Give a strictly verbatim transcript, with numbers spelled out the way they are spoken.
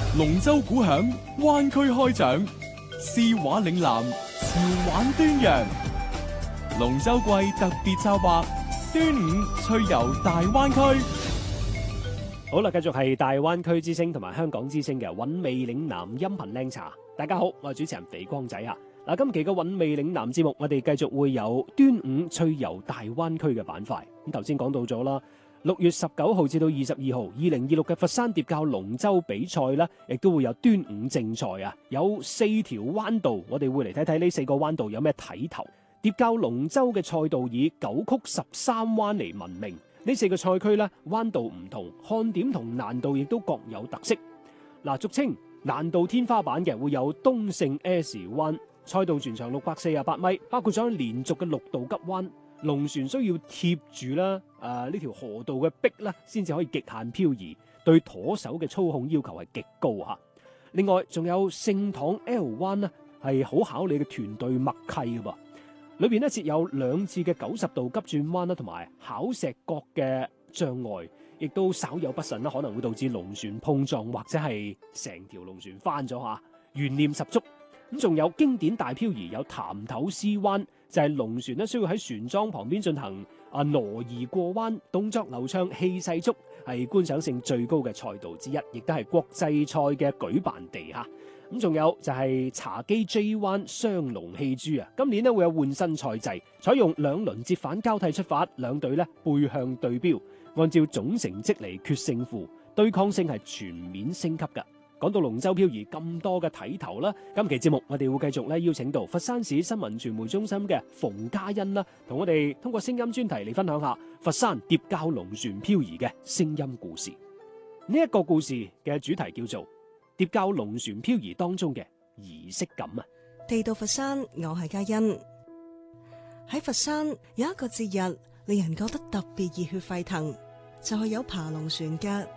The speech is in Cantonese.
龍舟鼓響，灣區開獎，詩畫嶺南，潮玩端陽。龍舟季特別策劃，端午趣遊大灣區。 好啦，繼續係大灣區之聲同埋香港之聲嘅韻味嶺南音頻靚茶。大家好，我係主持人肥光仔啊。嗱，今期嘅韻味嶺南節目，我哋繼續會有端午趣遊大灣區嘅板塊。咁頭先講到咗啦。六月十九號至到二十二號，二零二六嘅佛山疊滘龍舟比賽呢，亦都會有端午正賽啊！有四條彎道，我哋會嚟睇睇呢四個彎道有咩睇頭。疊滘龍舟嘅賽道以九曲十三彎嚟聞名，呢四個賽區呢，彎道唔同，看點同難度亦都各有特色。嗱，俗稱難度天花板嘅會有東勝 S 彎，賽道全長六百四十八米，包括咗連續嘅六道急彎。龍船需要貼住啦，誒、呃、呢條河道嘅壁啦，先至可以極限漂移，對舵手嘅操控要求係極高嚇。另外仲有聖堂 L 彎啦，係好考你嘅團隊默契嘅噃。裏邊咧設有兩次嘅九十度急轉彎啦，同埋巧石角嘅障礙，亦都稍有不慎啦，可能會導致龍船碰撞或者係成條龍船翻咗嚇，懸念十足。咁仲有經典大漂移，有潭頭 C 彎，就係、是、龍船咧需要喺船樁旁邊進行啊挪移過彎，動作流暢，氣勢足，係觀賞性最高嘅賽道之一，亦都係國際賽嘅舉辦地嚇。咁仲有就係茶基 J 彎雙龍戲珠啊！今年咧會有換新賽制，採用兩輪折返交替出發，兩隊咧背向對標，按照總成績嚟決勝負，對抗性係全面升級㗎。講到龍舟漂移咁多嘅睇頭啦，今期節目我哋會繼續咧邀請到佛山市新聞傳媒中心嘅馮嘉欣啦，同我哋通過聲音專題嚟分享下佛山疊滘龍船漂移嘅聲音故事。呢、這、一個故事嘅主題叫做疊滘龍船漂移當中嘅儀式感啊！ 地道佛山，我係嘉欣。喺佛山有一個節日令人覺得特別熱血沸騰，就係、是、有爬龍船嘅